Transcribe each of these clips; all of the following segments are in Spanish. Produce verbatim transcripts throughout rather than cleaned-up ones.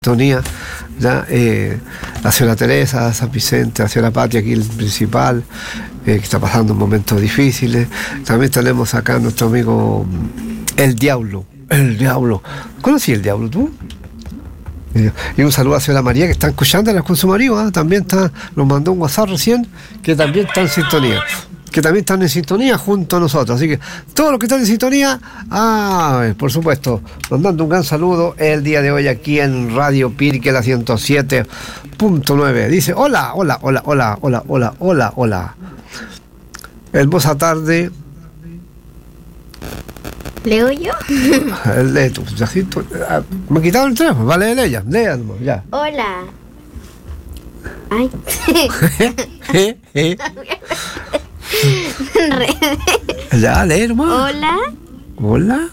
sintonía, ya, eh, la señora Teresa, San Vicente, la señora Patria, aquí el principal, eh, que está pasando momentos difíciles. También tenemos acá a nuestro amigo El Diablo, El Diablo. ¿Conocí El Diablo tú? Y un saludo a la señora María, que está escuchándolas con su marido, ¿eh? También está, nos mandó un WhatsApp recién, que también está en sintonía. que también están en sintonía junto a nosotros. Así que todos los que están en sintonía, ah, por supuesto, mandando un gran saludo el día de hoy aquí en Radio Pirque, la ciento siete punto nueve. Dice, hola, hola, hola, hola, hola, hola, hola, hola. Hermosa tarde. ¿Leo yo? Lee tú, Jacinto. Me quitaron el teléfono, va a leer ella, lea nomás, ya. Hola. Ay. ¿Eh? ¿Eh? Ya, lee nomás. Hola. Hola.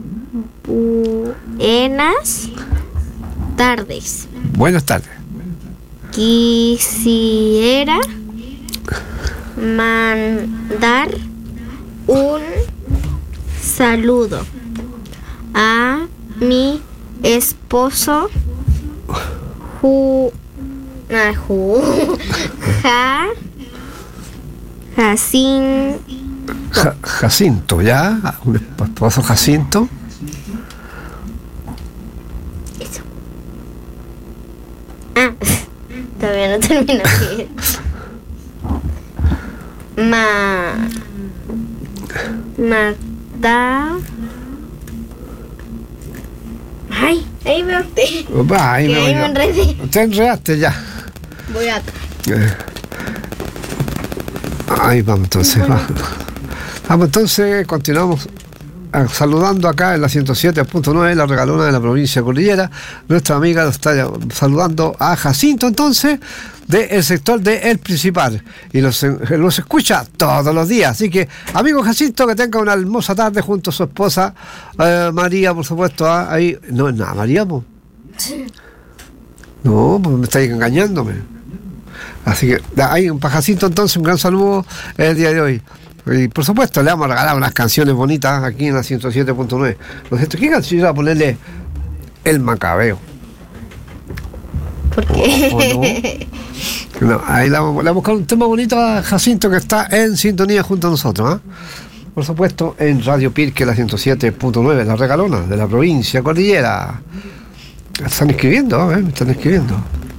Buenas tardes. Buenas tardes. Quisiera mandar un saludo a mi esposo Ju, ah, Ju, ja, Jacinto. Ja, Jacinto, ¿ya? Un esposo Jacinto. Eso. Ah, todavía no termino aquí. Ma... Mata... Ay, ahí veo usted. Va, ahí que me ahí voy me yo. enredé. Te enredaste ya. Voy acá. Eh. Ahí vamos entonces. Bueno. Va. Vamos entonces, continuamos eh, saludando acá en la ciento siete punto nueve, la regalona de la provincia de Cordillera. Nuestra amiga nos está saludando a Jacinto entonces, del sector de El Principal. Y los, los escucha todos los días. Así que, amigo Jacinto, que tenga una hermosa tarde junto a su esposa eh, María, por supuesto. Ah, ahí, no es nada, María, pues. No, pues me estáis engañándome. Así que, ahí, un pajacito entonces, un gran saludo el día de hoy. Y por supuesto, le vamos a regalar unas canciones bonitas aquí en la ciento siete punto nueve. ¿No es cierto? ¿Qué canción iba a ponerle? El Macabeo. ¿Por qué? ¿O, o no? No, ahí le vamos, le vamos a buscar un tema bonito a Jacinto, que está en sintonía junto a nosotros, ¿eh? Por supuesto, en Radio Pirque, la ciento siete punto nueve, la regalona de la provincia Cordillera. Están escribiendo, ¿eh? Me están escribiendo.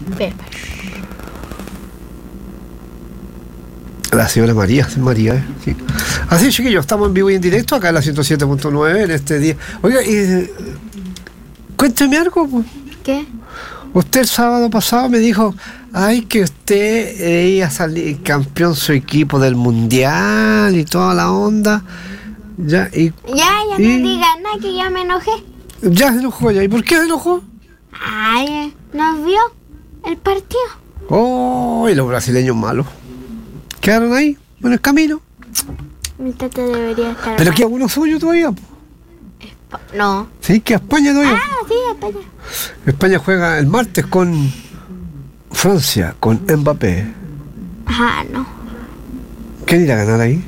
La señora María, María, ¿eh? Sí. Así, chiquillos, estamos en vivo y en directo acá en la ciento siete punto nueve en este día. Oiga, y, cuénteme algo, pues. ¿Qué? Usted el sábado pasado me dijo, ay, que usted eh, iba a salir campeón su equipo del mundial y toda la onda. Ya, y, Ya, ya y, no diga nada, que ya me enojé. Ya se enojó ya. ¿Y por qué se enojó? Ay, ¿nos vio el partido? Oh, y los brasileños malos. Quedaron ahí, en el camino. Mi tata debería estar. Pero que a uno suyo todavía. Espa- No. Sí, que a España todavía. Ah, sí, España. España juega el martes con Francia, con Mbappé. Ah, no. ¿Quién irá a ganar ahí?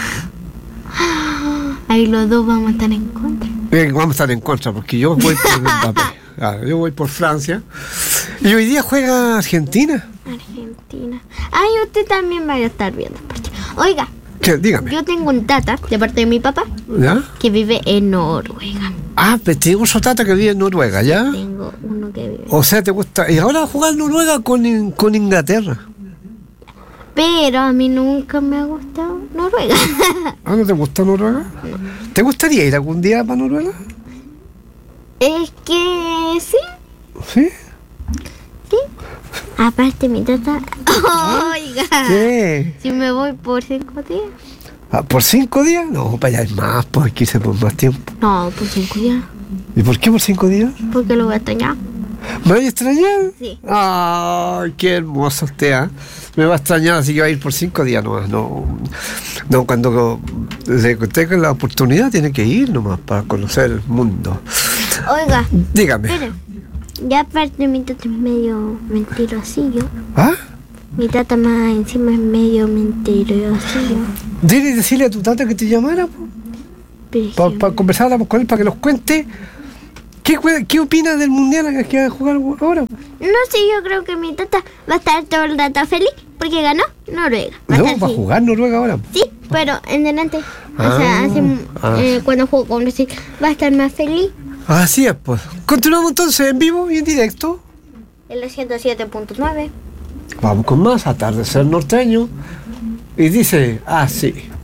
Ahí los dos vamos a estar en contra. Eh, vamos a estar en contra, porque yo voy por Mbappé. Claro, yo voy por Francia. Y hoy día juega Argentina. Argentina. Ay, usted también va a estar viendo el partido. Oiga, ¿Qué? Dígame. yo tengo un tata, de parte de mi papá, ¿Ya? que vive en Noruega. Ah, pues tengo un tata que vive en Noruega, ¿ya? Tengo uno que vive. O sea, te gusta. Y ahora va a jugar Noruega con, con Inglaterra. Pero a mí nunca me ha gustado Noruega. ¿Ah, no te gusta Noruega? ¿Te gustaría ir algún día para Noruega? Es que sí, ¿Sí? sí. Aparte mi tata. Oiga. ¿Qué? Si me voy por cinco días. Ah, ¿por cinco días? No, para allá es más, pues hay que irse por más tiempo. No, por cinco días. ¿Y por qué por cinco días? Porque lo voy a extrañar. ¿Me va a extrañar? Sí. Ay, qué hermoso usted, ¿eh? Me va a extrañar, así que va a ir por cinco días nomás. No, no cuando tenga la oportunidad tiene que ir nomás para conocer el mundo. Oiga. Dígame. Espere. Ya aparte mi tata es medio mentirosillo. ¿Ah? Mi tata más encima es medio mentirosillo. Dile y decirle a tu tata que te llamara, Pero para pa conversar con él, para que nos cuente ¿Qué, qué opina del mundial que va a jugar ahora? No sé, yo creo que mi tata va a estar todo el rato feliz porque ganó Noruega. Va No, a estar va a así. jugar Noruega ahora. Sí, pero en delante, Ah, o sea, hace, ah. eh, cuando jugó con Brasil, va a estar más feliz. Así es, pues. Continuamos entonces en vivo y en directo. En la ciento siete punto nueve. Vamos con más, Atardecer Norteño. Y dice así.